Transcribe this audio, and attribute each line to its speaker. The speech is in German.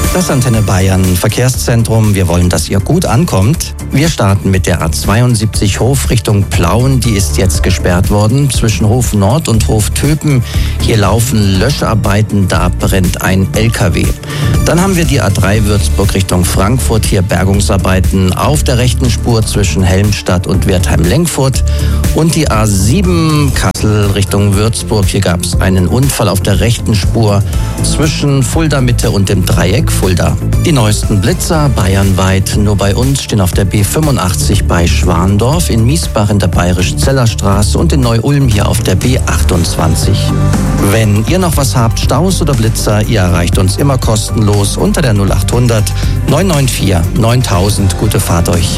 Speaker 1: Das Antenne Bayern Verkehrszentrum. Wir wollen, dass ihr gut ankommt. Wir starten mit der A72 Hof Richtung Plauen. Die ist jetzt gesperrt worden zwischen Hof Nord und Hof Töpen. Hier laufen Löscharbeiten, da brennt ein LKW. Dann haben wir die A3 Würzburg Richtung Frankfurt. Hier Bergungsarbeiten auf der rechten Spur zwischen Helmstadt und Wertheim-Lenkfurt. Und die A7 Kassel Richtung Würzburg. Hier gab es einen Unfall auf der rechten Spur zwischen Fulda Mitte und dem Dreieck Fulda. Die neuesten Blitzer bayernweit. Nur bei uns stehen auf der B85 bei Schwandorf, in Miesbach in der Bayerisch-Zeller Straße und in Neu-Ulm hier auf der B28. Wenn ihr noch was habt, Staus oder Blitzer, ihr erreicht uns immer kostenlos unter der 0800 994 9000. Gute Fahrt euch.